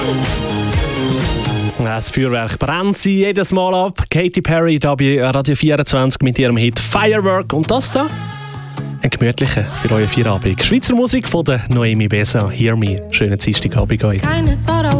Das Feuerwerk brennt sie jedes Mal ab. Katy Perry da bei Radio 24 mit ihrem Hit Firework. Und das da? Ein gemütlicher für euren Feierabend. Schweizer Musik von der Noemi Besa. Hear Me. Schönen Dienstagabend euch.